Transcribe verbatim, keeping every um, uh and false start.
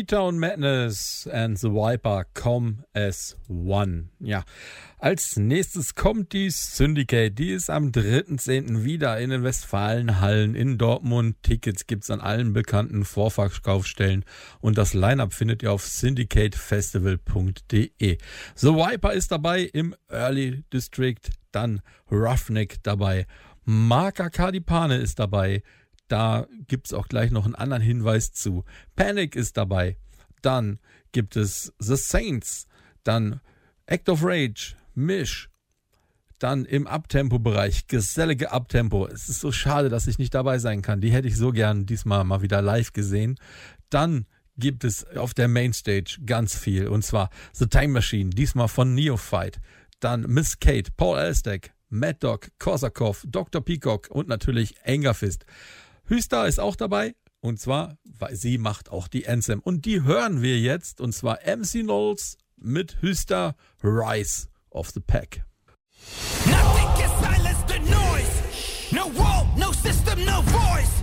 T-Town Madness and the Viper Come as One. Ja, als nächstes kommt die Syndicate. Die ist am dritten zehnten wieder in den Westfalenhallen in Dortmund. Tickets gibt's an allen bekannten Vorverkaufsstellen und das Line-Up findet ihr auf syndicate festival punkt de. The Viper ist dabei im Early District, dann Roughneck dabei, Marka Kadipane ist dabei. Da gibt es auch gleich noch einen anderen Hinweis zu. Panic ist dabei. Dann gibt es The Saints. Dann Act of Rage, Mish. Dann im Abtempo-Bereich, gesellige Abtempo. Es ist so schade, dass ich nicht dabei sein kann. Die hätte ich so gern diesmal mal wieder live gesehen. Dann gibt es auf der Mainstage ganz viel. Und zwar The Time Machine, diesmal von Neophyte. Dann Miss Kate, Paul Elstek, Mad Dog, Korsakov, Doktor Peacock und natürlich Angerfist. Hüster ist auch dabei, und zwar, weil sie macht auch die Anthem. Und die hören wir jetzt, und zwar M C Knowles mit Hüster, Rise of the Pack. Nothing can silence the noise. No wall, no system, no voice.